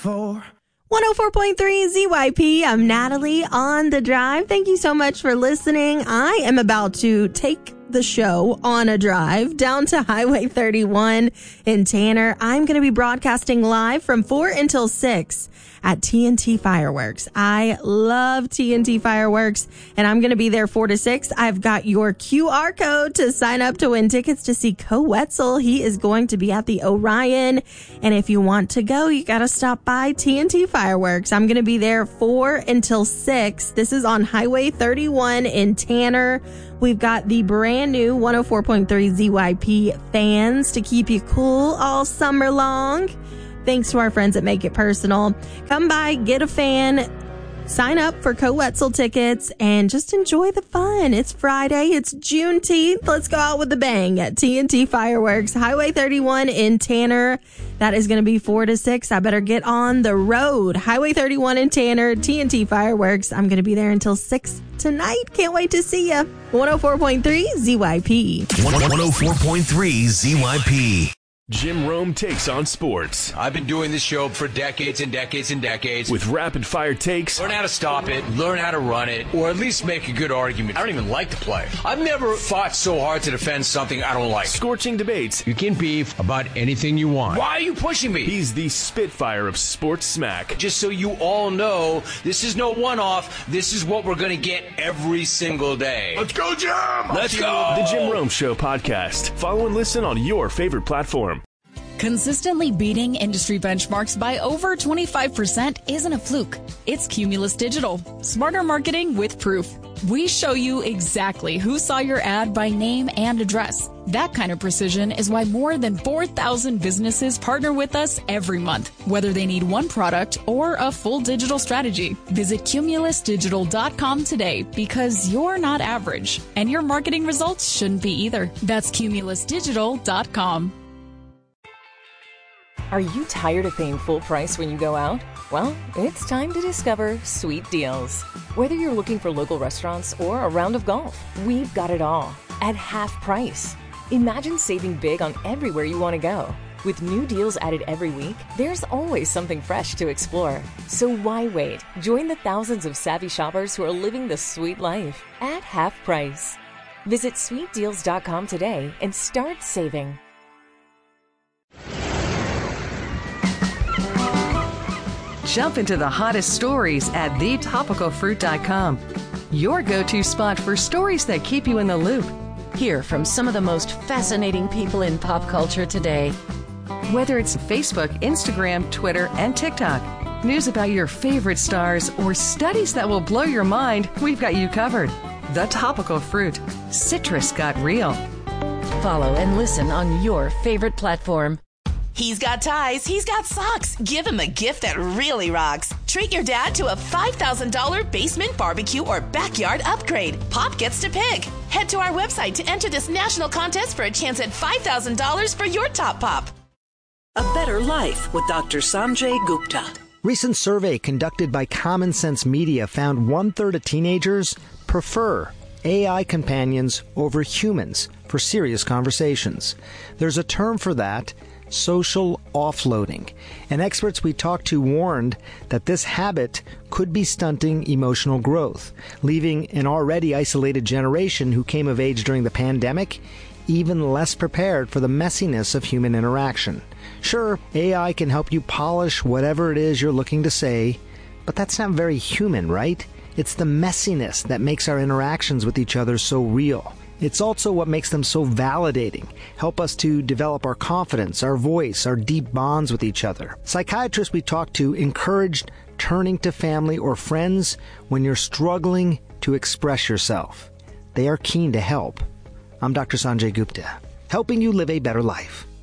for. 104.3 ZYP. I'm Natalie on the drive. Thank you so much for listening. I am about to take the show on a drive down to Highway 31 in Tanner. I'm going to be broadcasting live from 4 until 6 at TNT Fireworks. I love TNT Fireworks, and I'm going to be there 4 to 6. I've got your QR code to sign up to win tickets to see Co Wetzel. He is going to be at the Orion, and if you want to go, you got to stop by TNT Fireworks. I'm going to be there 4 until 6. This is on Highway 31 in Tanner. We've got the brand new 104.3 ZYP fans to keep you cool all summer long. Thanks to our friends at Make It Personal. Come by, get a fan, sign up for Co Wetzel tickets, and just enjoy the fun. It's Friday. It's Juneteenth. Let's go out with a bang at TNT Fireworks, Highway 31 in Tanner. That is going to be 4 to 6. I better get on the road. Highway 31 in Tanner, TNT Fireworks. I'm going to be there until 6 tonight. Can't wait to see you. 104.3 ZYP. 104.3 ZYP. Jim Rome takes on sports. I've been doing this show for decades and decades and decades. With rapid-fire takes. Learn how to stop it, learn how to run it, or at least make a good argument. I don't even like the play. I've never fought so hard to defend something I don't like. Scorching debates. You can beef about anything you want. Why are you pushing me? He's the Spitfire of sports smack. Just so you all know, this is no one-off. This is what we're going to get every single day. Let's go, Jim! Let's go! The Jim Rome Show podcast. Follow and listen on your favorite platform. Consistently beating industry benchmarks by over 25% isn't a fluke. It's Cumulus Digital. Smarter marketing with proof. We show you exactly who saw your ad by name and address. That kind of precision is why more than 4,000 businesses partner with us every month, whether they need one product or a full digital strategy. Visit cumulusdigital.com today because you're not average, and your marketing results shouldn't be either. That's cumulusdigital.com. Are you tired of paying full price when you go out? Well, it's time to discover Sweet Deals. Whether you're looking for local restaurants or a round of golf, we've got it all at half price. Imagine saving big on everywhere you want to go. With new deals added every week, there's always something fresh to explore. So why wait? Join the thousands of savvy shoppers who are living the sweet life at half price. Visit sweetdeals.com today and start saving. Jump into the hottest stories at thetopicalfruit.com. Your go-to spot for stories that keep you in the loop. Hear from some of the most fascinating people in pop culture today. Whether it's Facebook, Instagram, Twitter, and TikTok, news about your favorite stars, or studies that will blow your mind, we've got you covered. The Topical Fruit. Citrus got real. Follow and listen on your favorite platform. He's got ties, he's got socks. Give him a gift that really rocks. Treat your dad to a $5,000 basement barbecue or backyard upgrade. Pop gets to pick. Head to our website to enter this national contest for a chance at $5,000 for your top pop. A Better Life with Dr. Sanjay Gupta. Recent survey conducted by Common Sense Media found 1/3 of teenagers prefer AI companions over humans for serious conversations. There's a term for that: social offloading. And experts we talked to warned that this habit could be stunting emotional growth, leaving an already isolated generation who came of age during the pandemic even less prepared for the messiness of human interaction. Sure, AI can help you polish whatever it is you're looking to say, but that's not very human, right? It's the messiness that makes our interactions with each other so real. It's also what makes them so validating, help us to develop our confidence, our voice, our deep bonds with each other. Psychiatrists we talked to encouraged turning to family or friends when you're struggling to express yourself. They are keen to help. I'm Dr. Sanjay Gupta, helping you live a better life.